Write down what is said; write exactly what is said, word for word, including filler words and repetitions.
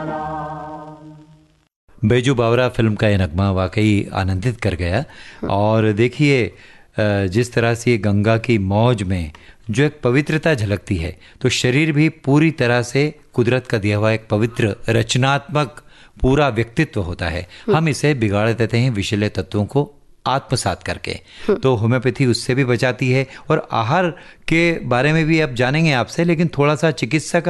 बैजू बावरा film का ये नगमा वाकई आनंदित कर गया। और देखिए जिस तरह से ये गंगा की मौज में जो एक पवित्रता झलकती है, तो शरीर भी पूरी तरह से कुदरत का दिया हुआ एक पवित्र रचनात्मक पूरा व्यक्तित्व होता है। हम इसे बिगाड़ देते हैं विषैले तत्वों को आत्मसात करके। तो होम्योपैथी उससे भी बचाती है। और आहार के बारे में भी अब जानेंगे आपसे, लेकिन थोड़ा सा चिकित्सा का